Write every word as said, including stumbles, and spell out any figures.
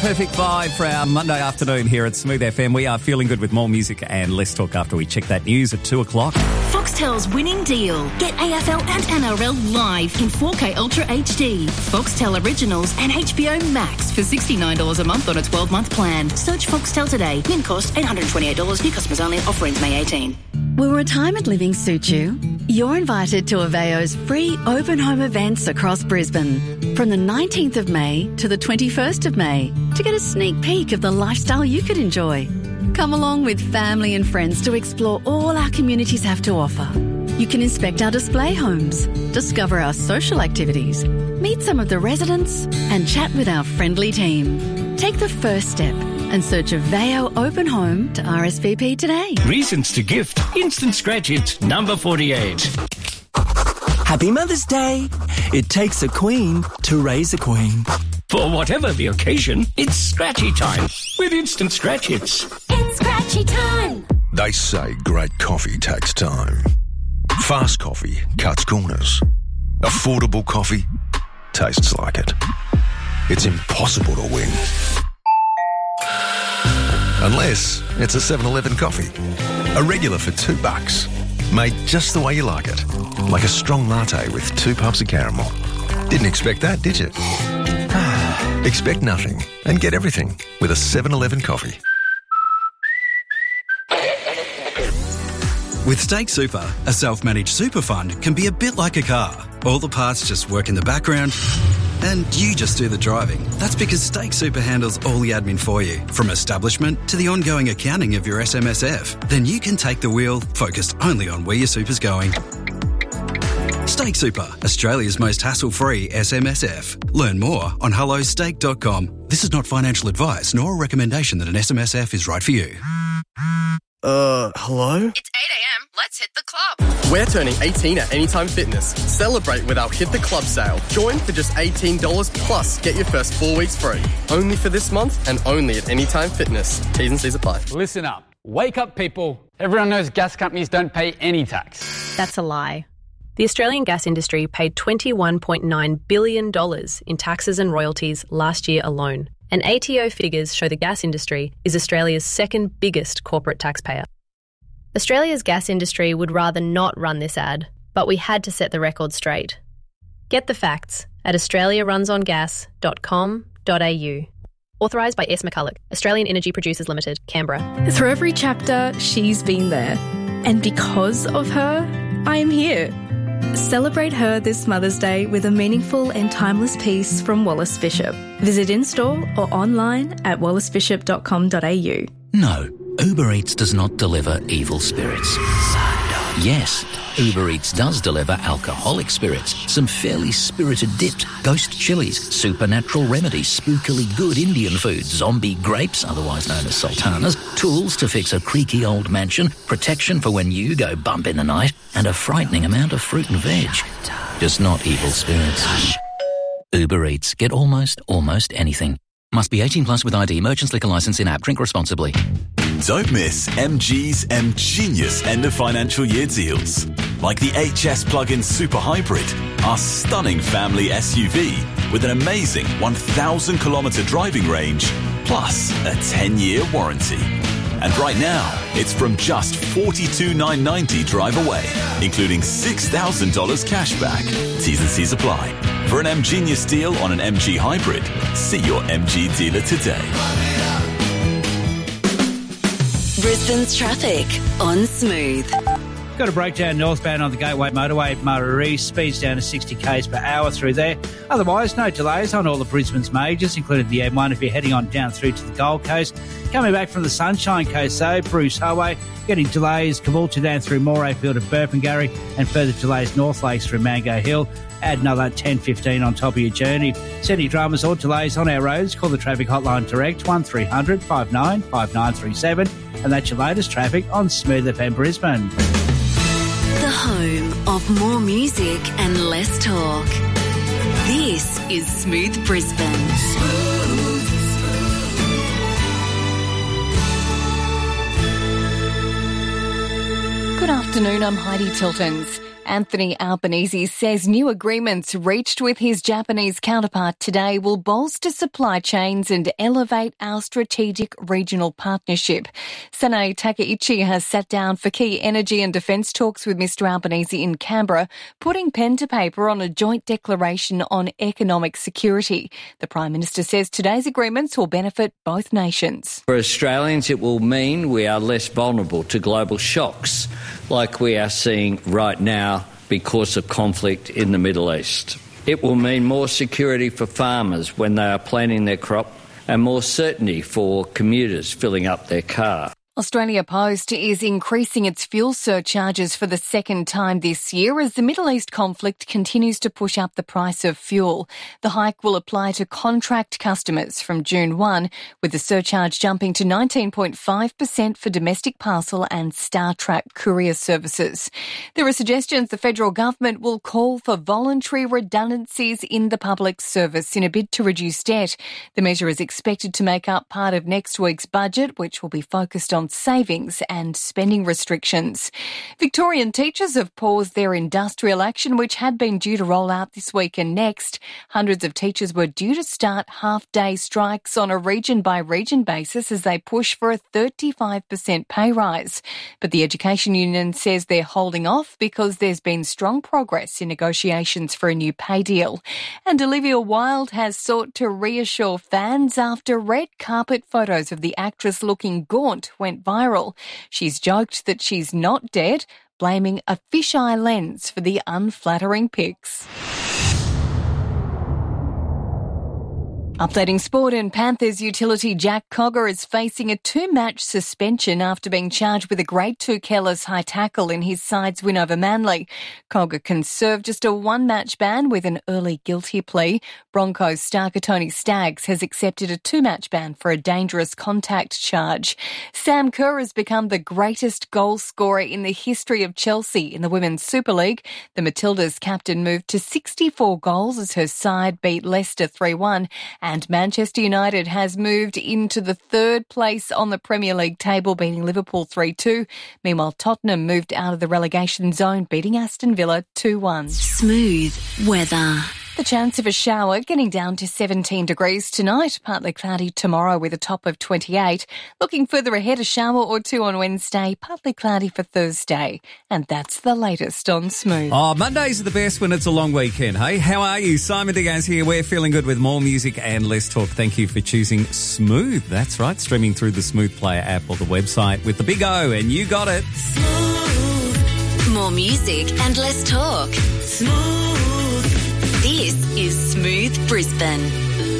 perfect vibe for our Monday afternoon here at Smooth F M. We are feeling good with more music and less talk after we check that news at two o'clock. Foxtel's winning deal. Get A F L and N R L live in four K Ultra H D. Foxtel Originals and H B O Max for sixty-nine dollars a month on a twelve-month plan. Search Foxtel today. Min cost eight hundred twenty-eight dollars. New customers only. Offer ends May eighteenth. Will retirement living suit you? You're invited to Aveo's free open home events across Brisbane from the nineteenth of May to the twenty-first of May to get a sneak peek of the lifestyle you could enjoy. Come along with family and friends to explore all our communities have to offer. You can inspect our display homes, discover our social activities, meet some of the residents and chat with our friendly team. Take the first step and search Aveo Open Home to R S V P today. Reasons to gift. Instant Scratch Hits number forty-eight. Happy Mother's Day. It takes a queen to raise a queen. For whatever the occasion, it's Scratchy time with Instant Scratch Hits. It's Scratchy time. They say great coffee takes time. Fast coffee cuts corners. Affordable coffee tastes like it. It's impossible to win. Unless it's a seven eleven coffee. A regular for two bucks. Made just the way you like it. Like a strong latte with two puffs of caramel. Didn't expect that, did you? Expect nothing and get everything with a seven eleven coffee. With Stake Super, a self-managed super fund can be a bit like a car. All the parts just work in the background and you just do the driving. That's because Stake Super handles all the admin for you, from establishment to the ongoing accounting of your S M S F. Then you can take the wheel, focused only on where your super's going. Stake Super, Australia's most hassle-free S M S F. Learn more on hello stake dot com. This is not financial advice nor a recommendation that an S M S F is right for you. Uh, hello? It's eight a.m. Let's hit the club. We're turning eighteen at Anytime Fitness. Celebrate with our Hit the Club sale. Join for just eighteen dollars plus get your first four weeks free. Only for this month and only at Anytime Fitness. T's and C's apply. Listen up. Wake up, people. Everyone knows gas companies don't pay any tax. That's a lie. The Australian gas industry paid twenty-one point nine billion dollars in taxes and royalties last year alone. And A T O figures show the gas industry is Australia's second biggest corporate taxpayer. Australia's gas industry would rather not run this ad, but we had to set the record straight. Get the facts at australia runs on gas dot com dot a u. Authorised by S. McCulloch, Australian Energy Producers Limited, Canberra. Through every chapter, she's been there. And because of her, I am here. Celebrate her this Mother's Day with a meaningful and timeless piece from Wallace Bishop. Visit in-store or online at wallace bishop dot com dot a u. No, Uber Eats does not deliver evil spirits. Yes, Uber Eats does deliver alcoholic spirits, some fairly spirited dips, ghost chilies, supernatural remedies, spookily good Indian food, zombie grapes, otherwise known as sultanas, tools to fix a creaky old mansion, protection for when you go bump in the night, and a frightening amount of fruit and veg. Just not evil spirits. Uber Eats. Get almost, almost anything. Must be eighteen plus with I D. Merchants Liquor Licence in app. Drink responsibly. Don't miss M G's M Genius end of financial year deals. Like the H S plug-in Super Hybrid, our stunning family S U V with an amazing one thousand kilometre driving range, plus a ten-year warranty. And right now, it's from just forty-two thousand nine hundred ninety dollars drive away, including six thousand dollars cash back. T's and C's apply. For an M Genius deal on an M G Hybrid, see your M G dealer today. Brisbane's traffic on Smooth. Got a breakdown northbound on the Gateway Motorway at Murray East. Speeds down to sixty k's per hour through there. Otherwise, no delays on all of Brisbane's majors, including the M one if you're heading on down through to the Gold Coast. Coming back from the Sunshine Coast, though, Bruce Highway getting delays. Caboolture down through Morayfield at Burpengary, and further delays North Lakes through Mango Hill. Add another ten fifteen on top of your journey. Sending dramas or delays on our roads, call the traffic hotline direct one three hundred five nine five nine three seven. And that's your latest traffic on Smooth F M Brisbane. The home of more music and less talk. This is Smooth Brisbane. Smooth. Good afternoon. afternoon, I'm Heidi Tiltons. Anthony Albanese says new agreements reached with his Japanese counterpart today will bolster supply chains and elevate our strategic regional partnership. Sanae Takaichi has sat down for key energy and defence talks with Mr Albanese in Canberra, putting pen to paper on a joint declaration on economic security. The Prime Minister says today's agreements will benefit both nations. For Australians, it will mean we are less vulnerable to global shocks like we are seeing right now because of conflict in the Middle East. It will mean more security for farmers when they are planting their crop and more certainty for commuters filling up their car. Australia Post is increasing its fuel surcharges for the second time this year as the Middle East conflict continues to push up the price of fuel. The hike will apply to contract customers from June first, with the surcharge jumping to nineteen point five percent for domestic parcel and StarTrack courier services. There are suggestions the federal government will call for voluntary redundancies in the public service in a bid to reduce debt. The measure is expected to make up part of next week's budget, which will be focused on savings and spending restrictions. Victorian teachers have paused their industrial action, which had been due to roll out this week and next. Hundreds of teachers were due to start half-day strikes on a region-by-region basis as they push for a thirty-five percent pay rise. But the Education Union says they're holding off because there's been strong progress in negotiations for a new pay deal. And Olivia Wilde has sought to reassure fans after red carpet photos of the actress looking gaunt went viral. She's joked that she's not dead, blaming a fisheye lens for the unflattering pics. Updating sport, and Panthers utility Jack Cogger is facing a two-match suspension after being charged with a Grade two careless high tackle in his side's win over Manly. Cogger can serve just a one-match ban with an early guilty plea. Broncos starker Tony Staggs has accepted a two-match ban for a dangerous contact charge. Sam Kerr has become the greatest goal scorer in the history of Chelsea in the Women's Super League. The Matildas captain moved to sixty-four goals as her side beat Leicester three one. And Manchester United has moved into the third place on the Premier League table, beating Liverpool three two. Meanwhile, Tottenham moved out of the relegation zone, beating Aston Villa two one. Smooth weather. The chance of a shower getting down to seventeen degrees tonight, partly cloudy tomorrow with a top of twenty-eight. Looking further ahead, a shower or two on Wednesday, partly cloudy for Thursday. And that's the latest on Smooth. Oh, Mondays are the best when it's a long weekend, hey? How are you? Simon Diaz here. We're feeling good with more music and less talk. Thank you for choosing Smooth. That's right, streaming through the Smooth Player app or the website with the big O, and you got it. Smooth. More music and less talk. Smooth. This is Smooth Brisbane.